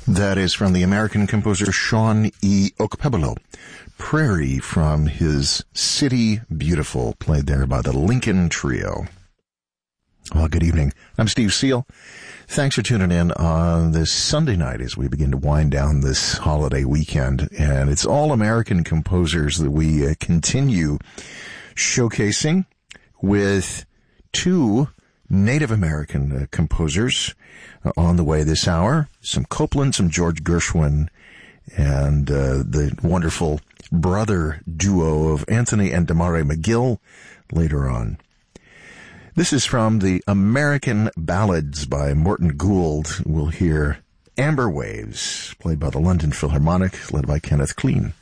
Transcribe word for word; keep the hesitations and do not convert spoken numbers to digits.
That is from the American composer Sean E. Okpebolo. Prairie from his City Beautiful, played there by the Lincoln Trio. Well, good evening. I'm Steve Seal. Thanks for tuning in on this Sunday night as we begin to wind down this holiday weekend. And it's all American composers that we uh, continue showcasing with two Native American uh, composers uh, on the way this hour. Some Copland, some George Gershwin, and uh, the wonderful brother duo of Anthony and Damare McGill later on. This is from the American Ballads by Morton Gould. We'll hear Amber Waves, played by the London Philharmonic, led by Kenneth Clean.